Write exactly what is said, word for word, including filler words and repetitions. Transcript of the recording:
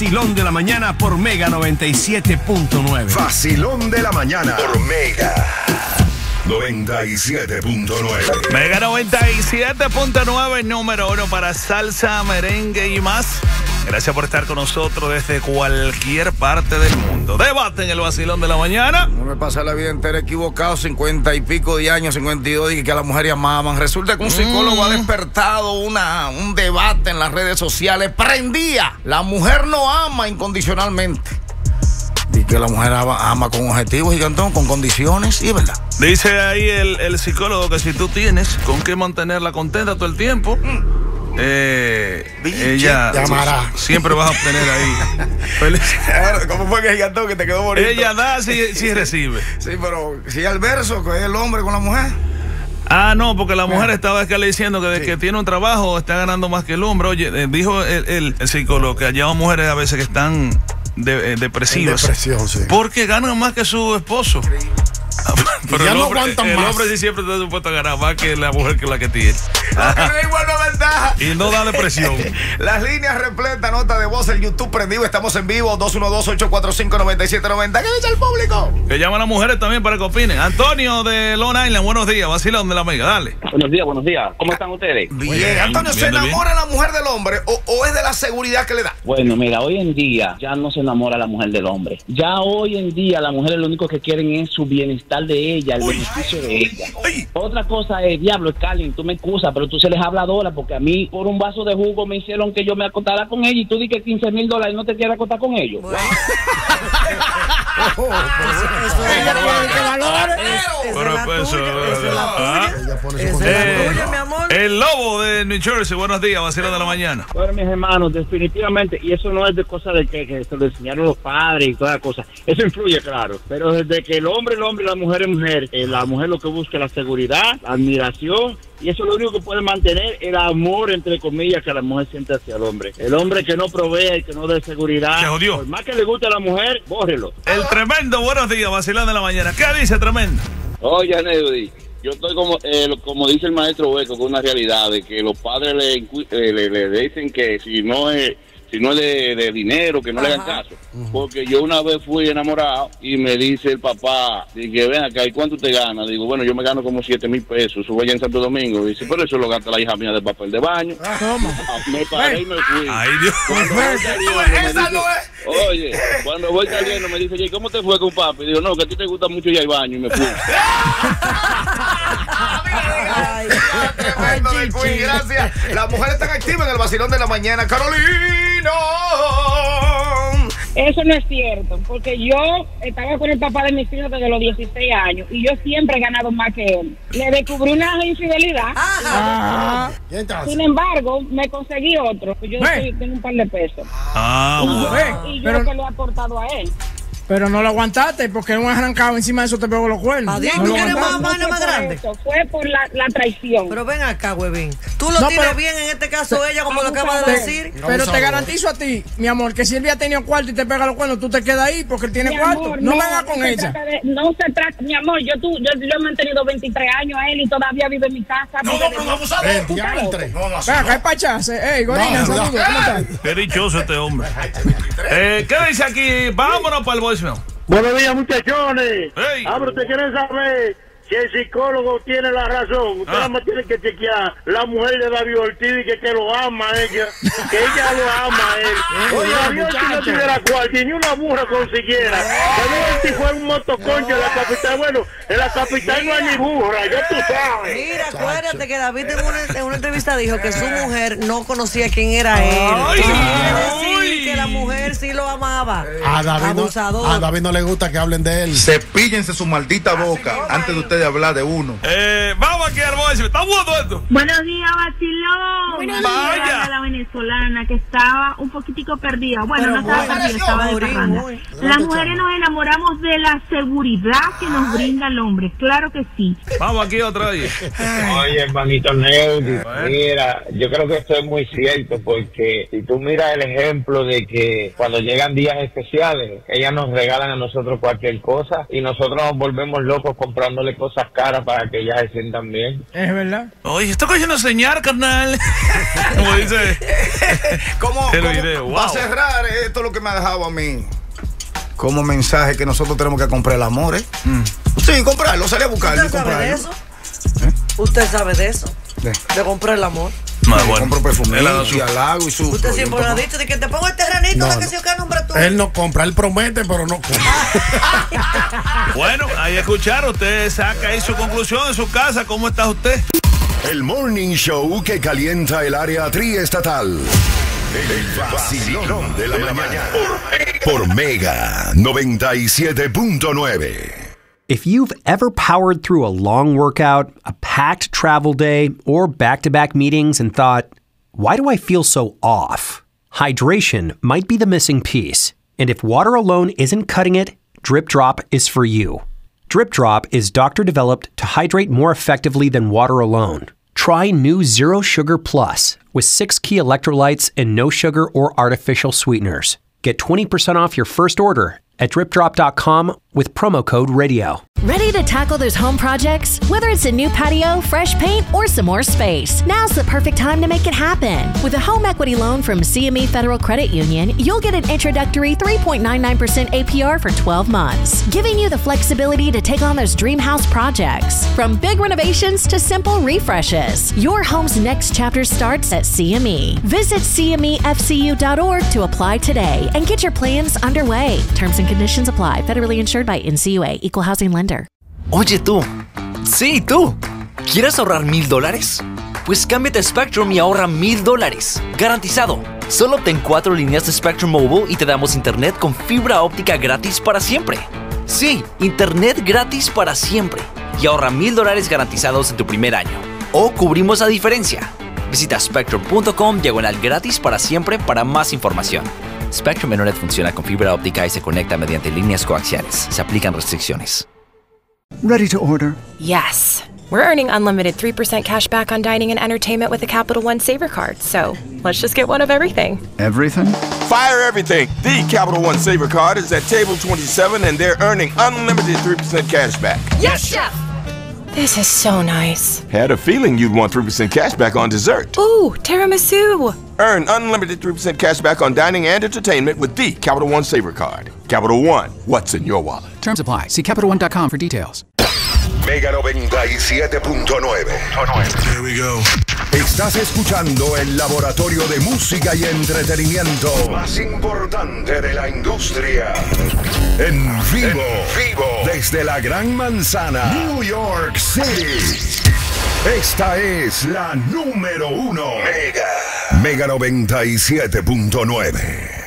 Vacilón de la mañana por Mega noventa y siete punto nueve. Vacilón de la mañana por Mega noventa y siete punto nueve. Mega noventa y siete punto nueve, número uno para salsa, merengue y más. Gracias por estar con nosotros desde cualquier parte del mundo. Debate en el Vacilón de la mañana. No me pasa la vida entera equivocado, cincuenta y pico de años, cincuenta y dos, y que a las mujeres amaban. Resulta que un psicólogo mm. ha despertado una, un debate en las redes sociales. Prendía. La mujer no ama incondicionalmente. Y que la mujer ama, ama con objetivos y cantón, con condiciones, y es verdad. Dice ahí el, el psicólogo que si tú tienes con qué mantenerla contenta todo el tiempo, mm. Eh, ella llamará. Siempre vas a obtener ahí. ¿Cómo fue que Gigantón que te quedó bonito? Ella da si, si recibe. Sí, pero si al verso, que es el hombre con la mujer. Ah, no, porque la mujer estaba que le diciendo que de sí. que tiene un trabajo está ganando más que el hombre. Oye, eh, dijo el, el, el psicólogo que allá hay mujeres a veces que están de, eh, depresivas. Depresión, sí. Porque ganan más que su esposo. Pero ya el no hombre, aguantan el más. hombre sí siempre está supuesto a ganar más que la mujer que la que tiene. Igual no ventaja. Y no da depresión. Las líneas repletas, nota de voz, el YouTube prendido, estamos en vivo, dos uno dos, ocho cuatro cinco, nueve siete nueve cero. ¿Qué dice el público? Que llaman a las mujeres también para que opinen. Antonio de Long Island, buenos días, Vacilón de la Mega, dale. Buenos días, buenos días. ¿Cómo están ustedes? Bien, bien Antonio, ¿se enamora bien. la mujer del hombre o, o es de la seguridad que le da? Bueno, mira, hoy en día ya no se enamora la mujer del hombre. Ya hoy en día las mujeres lo único que quieren es su bienestar de ella, el Uy, beneficio ay, de ella. Ay. Otra cosa es, diablo, Carlin, tú me excusas, pero tú se les habladora, porque a mí por un vaso de jugo me hicieron que yo me acostara con ella y tú di que quince mil dólares no te quieres acostar con ellos. Bueno. El Lobo de New Jersey, buenos días, Vacilón de la mañana. Bueno, mis hermanos, definitivamente, y eso no es de cosa de que, que se lo enseñaron los padres y todas las cosas, eso influye, claro, pero desde que el hombre, el hombre y la mujer es mujer, eh, la mujer lo que busca es la seguridad, la admiración, y eso es lo único que puede mantener el amor, entre comillas, que la mujer siente hacia el hombre. El hombre que no provee y que no dé seguridad, por más que le guste a la mujer, bórrelo. El Tremendo, buenos días, Vacilón de la mañana. ¿Qué dice Tremendo? Oye, Neudi, yo estoy como eh, como dice el maestro Beco, con una realidad de que los padres le, eh, le, le dicen que si no es... si no es de, de dinero, que no Ajá. le hagan caso. Uh-huh. Porque yo una vez fui enamorado y me dice el papá, dije, ven acá, ¿y cuánto te ganas? Digo, bueno, yo me gano como siete mil pesos, subo allá en Santo Domingo. Dice, pero eso lo gasta la hija mía de papel de baño. ¿Cómo? Me paré y me fui. Ay, Dios. Cuando voy saliendo, me dice, oye, cuando voy saliendo me dice, ¿cómo te fue con papi? Digo, no, que a ti te gusta mucho ir al baño, y me fui. Ay, tremendo de Queen, gracias. Las mujeres están activas en el Vacilón de la mañana. Carolina. Eso no es cierto, porque yo estaba con el papá de mis hijos desde los dieciséis años y yo siempre he ganado más que él. Le descubrí una infidelidad. Ah, Sin embargo, me conseguí otro. Yo estoy, tengo un par de pesos. Ah, y yo, bueno. y yo Pero... que le he aportado a él. Pero no lo aguantaste porque un arrancado encima de eso te pegó los cuernos. Adiós, no ¿tú lo quieres más aguantaste. mano más grande? Eso, fue por la, la traición. Pero ven acá, huevín. Tú lo No, tienes pero- bien en este caso ella, como lo acaba de decir. Pero te Abusador. garantizo a ti, mi amor, que si él había tenido cuarto y te pega los cuernos, tú te quedas ahí porque él tiene Mi cuarto. amor, no me hagas no con se ella. trata de- no se trata, mi amor, yo, tú, yo, yo he mantenido veintitrés años a él y todavía vive en mi casa. No, vive no, de- no, abusador. Eh, ¿tú estás loco? No, no, Ven acá, es pachase. Ey, Gorina, No, saludos, no. ¿cómo estás? Qué dichoso este hombre. Eh, ¿Qué dice aquí? Vámonos para el voicemail. Buenos días, muchachones. Hey. Ah, pero ustedes quieren saber si el psicólogo tiene la razón. Usted Ah. nada más tiene que chequear la mujer de David Ortiz y que, que lo ama a ella, que ella lo ama a él. Oye, David Ortiz no tuviera cuarto y ni una burra consiguiera. David Ortiz fue un motoconcho en la capital. Bueno, en la capital no hay ni burra, ya tú sabes. Mira, acuérdate que David en una, en una entrevista dijo que su mujer no conocía quién era él. Ay, Quiere ay. decir que la mujer sí lo amaba. A David, no, Abusador. a David no le gusta que hablen de él. Cepíllense su maldita boca antes de ustedes hablar de uno. Eh, vamos aquí al voicemail. ¿Está bueno esto? Buenos días, Vacilón. Buenos días. Era la venezolana que estaba un poquitico perdida. Bueno, Pero no estaba muy, perdida, estaba de muy, parranda. muy. Las mujeres nos enamoramos de la seguridad que nos brinda el hombre. Claro que sí. Vamos aquí otra vez. Oye, hermanito Neudi, mira, yo creo que esto es muy cierto porque si tú miras el ejemplo de que cuando llegan días días especiales. Ellas nos regalan a nosotros cualquier cosa y nosotros nos volvemos locos comprándole cosas caras para que ellas se sientan bien. Es verdad. Oye, estoy cogiendo señal, carnal. Como dice ¿Cómo, el cómo video. va a Wow. cerrar esto es lo que me ha dejado a mí como mensaje que nosotros tenemos que comprar el amor, ¿eh? Mm. Sí, comprarlo, salí a buscarlo y ¿Usted sabe de comprarlo. eso? ¿Eh? ¿Usted sabe de eso? ¿De? De comprar el amor. No, bueno. Compro perfume Él ha dado su- y halago y su. Usted siempre lo ha dicho, de que te pongo el terrenito, No, de que no. si o qué nombre tú. Él no compra, él promete, pero no compra. Bueno, ahí escucharon. Usted saca ahí su conclusión en su casa. ¿Cómo está usted? El morning show que calienta el área triestatal. El vacilón de la mañana. Por Mega noventa y siete punto nueve. If you've ever powered through a long workout, a packed travel day, or back-to-back meetings and thought, why do I feel so off? Hydration might be the missing piece. And if water alone isn't cutting it, Drip Drop is for you. Drip Drop is doctor-developed to hydrate more effectively than water alone. Try new Zero Sugar Plus with six key electrolytes and no sugar or artificial sweeteners. Get twenty percent off your first order at drip drop dot com with promo code radio. Ready to tackle those home projects? Whether it's a new patio, fresh paint, or some more space, now's the perfect time to make it happen. With a home equity loan from C M E Federal Credit Union, you'll get an introductory three point nine nine percent A P R for twelve months, giving you the flexibility to take on those dream house projects. From big renovations to simple refreshes, your home's next chapter starts at C M E. Visit C M E F C U dot org to apply today and get your plans underway. Terms and conditions apply. Federally insured by N C U A. Equal Housing Lender. Oye tú, sí tú, ¿quieres ahorrar mil dólares? Pues cámbiate a Spectrum y ahorra mil dólares, garantizado. Solo obtén cuatro líneas de Spectrum Mobile y te damos internet con fibra óptica gratis para siempre. Sí, internet gratis para siempre. Y ahorra mil dólares garantizados en tu primer año. O cubrimos la diferencia. Visita spectrum punto com diagonal gratis para siempre para más información. Spectrum Internet funciona con fibra óptica y se conecta mediante líneas coaxiales. Se aplican restricciones. Ready to order. Yes. We're earning unlimited three percent cash back on dining and entertainment with a Capital One Saver card, so let's just get one of everything. Everything? Fire everything. The Capital One Saver card is at table twenty-seven and they're earning unlimited three percent cash back. Yes, Chef! This is so nice. Had a feeling you'd want three percent cash back on dessert. Ooh, tiramisu! Earn unlimited three percent cash back on dining and entertainment with the Capital One Saver card. Capital One, what's in your wallet? Terms apply. See Capital One dot com for details. Mega noventa y siete punto nueve. Here we go. Estás escuchando el laboratorio de música y entretenimiento más importante de la industria. En vivo, en vivo, desde la Gran Manzana, New York City. Esta es la número uno. Mega. Mega noventa y siete punto nueve.